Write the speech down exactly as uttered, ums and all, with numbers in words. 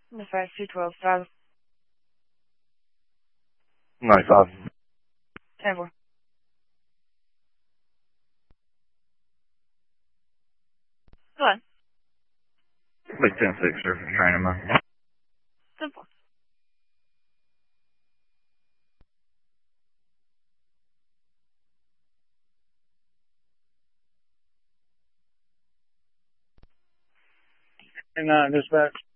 Dispatch two twelve, Strada. ninety-five. ten four. Go ahead. Big ten six, sir, for training, man. ten four. And nine, dispatch.